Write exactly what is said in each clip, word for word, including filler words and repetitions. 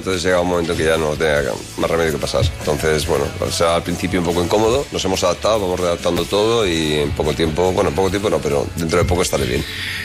entonces llega un momento que ya no tenía más remedio que pasar. Entonces, bueno, o sea, al principio un poco incómodo, nos hemos adaptado, vamos redactando todo y en poco tiempo, bueno, en poco tiempo no, pero dentro de poco estaré bien.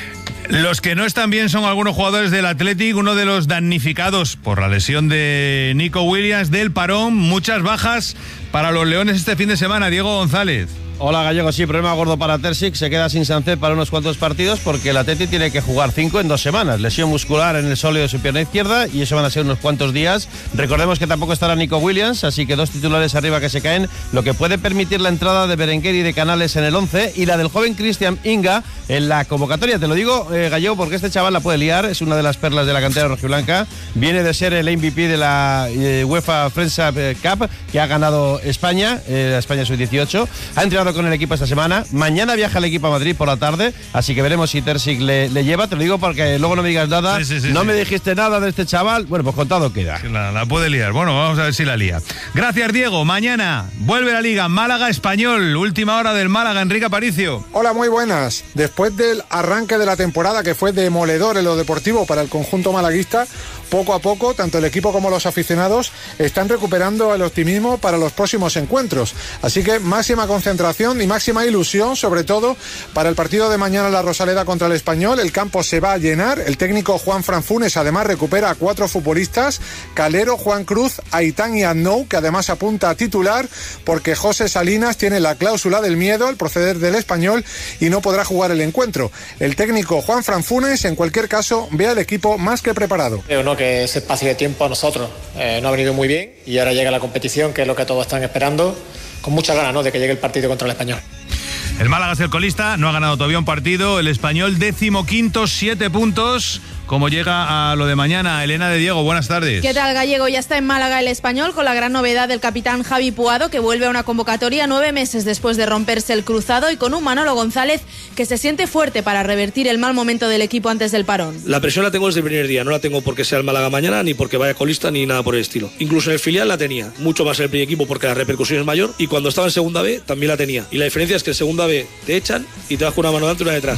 Los que no están bien son algunos jugadores del Athletic, uno de los damnificados por la lesión de Nico Williams del parón, muchas bajas para los Leones este fin de semana. Diego González. Hola Gallego, sí, problema gordo para Terzic, se queda sin Sánchez para unos cuantos partidos porque el Atleti tiene que jugar cinco en dos semanas, lesión muscular en el sóleo de su pierna izquierda y eso van a ser unos cuantos días. Recordemos que tampoco estará Nico Williams, así que dos titulares arriba que se caen, lo que puede permitir la entrada de Berenguer y de Canales en el once y la del joven Cristian Inga en la convocatoria. Te lo digo, eh, Gallego, porque este chaval la puede liar, es una de las perlas de la cantera rojiblanca, viene de ser el M V P de la eh, UEFA Friendship Cup que ha ganado España, eh, la España sub dieciocho, ha entrenado con el equipo esta semana, mañana viaja el equipo a Madrid por la tarde, así que veremos si Terzic le, le lleva, te lo digo porque luego no me digas nada, sí, sí, sí, no sí. me dijiste nada de este chaval, bueno, pues contado queda. La, la puede liar, bueno, vamos a ver si la lía. Gracias Diego, mañana vuelve la Liga, Málaga Español, última hora del Málaga, Enrique Aparicio. Hola, muy buenas. Después del arranque de la temporada que fue demoledor en lo deportivo para el conjunto malaguista, poco a poco, tanto el equipo como los aficionados están recuperando el optimismo para los próximos encuentros. Así que máxima concentración y máxima ilusión, sobre todo para el partido de mañana en la Rosaleda contra el Español. El campo se va a llenar. El técnico Juan Fran Funes además recupera a cuatro futbolistas: Calero, Juan Cruz, Aitán y Adnou, que además apunta a titular porque José Salinas tiene la cláusula del miedo al proceder del Español y no podrá jugar el encuentro. El técnico Juan Fran Funes, en cualquier caso, ve al equipo más que preparado. Creo no que ese espacio de tiempo a nosotros eh, no ha venido muy bien y ahora llega la competición, que es lo que todos están esperando, con muchas ganas, ¿no?, de que llegue el partido contra el Español. El Málaga es el colista, no ha ganado todavía un partido. El Español décimo quinto, siete puntos. ¿Cómo llega a lo de mañana? Elena de Diego, buenas tardes. ¿Qué tal, Gallego? Ya está en Málaga el Español con la gran novedad del capitán Javi Puado, que vuelve a una convocatoria nueve meses después de romperse el cruzado, y con un Manolo González que se siente fuerte para revertir el mal momento del equipo antes del parón. La presión la tengo desde el primer día, no la tengo porque sea el Málaga mañana, ni porque vaya colista, ni nada por el estilo. Incluso en el filial la tenía, mucho más en el primer equipo porque la repercusión es mayor, y cuando estaba en segunda B también la tenía. Y la diferencia es que en segunda B te echan y te vas con una mano delante y una detrás.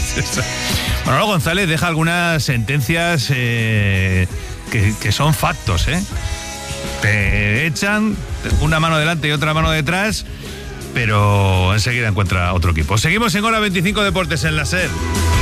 Manolo González deja algunas sentencias eh, que, que son factos, ¿eh? Te echan una mano delante y otra mano detrás, pero enseguida encuentra otro equipo. Seguimos en Hora veinticinco Deportes en la SER.